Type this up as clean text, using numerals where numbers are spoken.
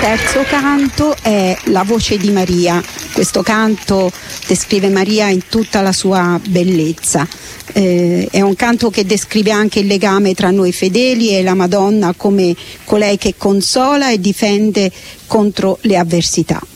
terzo canto è La voce di Maria. Questo canto descrive Maria in tutta la sua bellezza. È un canto che descrive anche il legame tra noi fedeli e la Madonna come colei che consola e difende contro le avversità.